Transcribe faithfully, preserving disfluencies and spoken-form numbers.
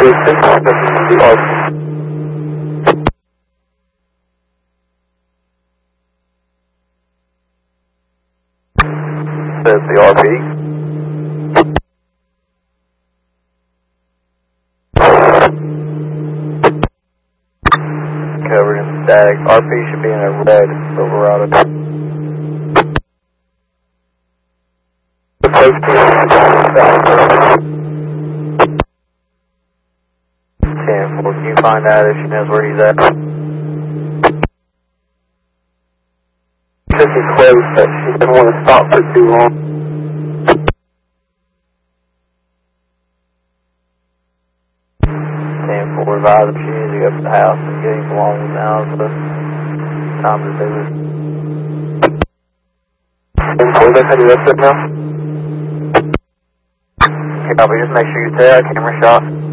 Houston, this is the R P. This is the R P. Covered in static. R P should be in a red Silverado. Approach to ten four, can you find out if she knows where he's at? This is close, but she doesn't want to stop for too long. ten four, advise if she needs to go to the house and get him along now. It's the time to do it. ten four, that's how you left it now? Okay, copy, just make sure you stay out, camera shot.